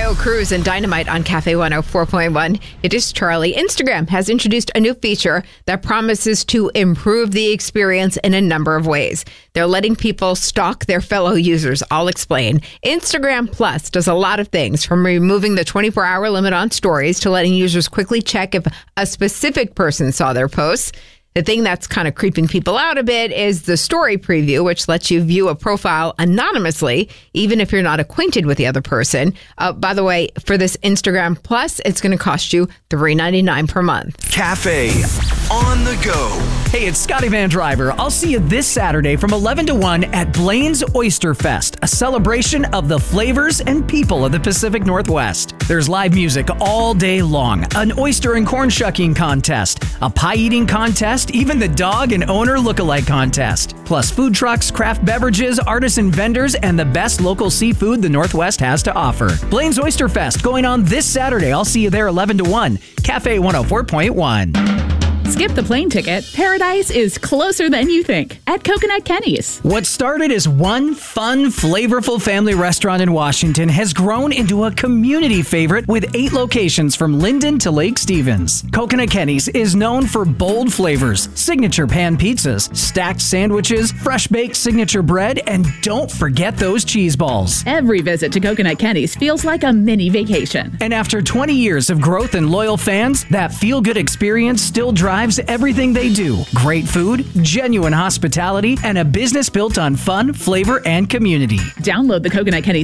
Joe Cruz and Dynamite on Cafe 104.1. It is Charlie. Instagram has introduced a new feature that promises to improve the experience in a number of ways. They're letting people stalk their fellow users. I'll explain. Instagram Plus does a lot of things, from removing the 24-hour limit on stories to letting users quickly check if a specific person saw their posts. The thing that's kind of creeping people out a bit is the story preview, which lets you view a profile anonymously, even if you're not acquainted with the other person. By the way, for this Instagram Plus, it's going to cost you $3.99 per month. Cafe on the go. Hey, it's Scotty Van Driver. I'll see you this Saturday from 11 to 1 at Blaine's Oyster Fest, a celebration of the flavors and people of the Pacific Northwest. There's live music all day long, an oyster and corn shucking contest, a pie eating contest, even the dog and owner lookalike contest. Plus food trucks, craft beverages, artisan vendors, and the best local seafood the Northwest has to offer. Blaine's Oyster Fest going on this Saturday. I'll see you there 11 to 1. Cafe 104.1. Skip the plane ticket. Paradise is closer than you think at Coconut Kenny's. What started as one fun, flavorful family restaurant in Washington has grown into a community favorite with 8 locations from Linden to Lake Stevens. Coconut Kenny's is known for bold flavors, signature pan pizzas, stacked sandwiches, fresh-baked signature bread, and don't forget those cheese balls. Every visit to Coconut Kenny's feels like a mini vacation. And after 20 years of growth and loyal fans, that feel-good experience still drives everything they do. Great food, genuine hospitality, and a business built on fun, flavor, and community. Download the Coconut Kenny's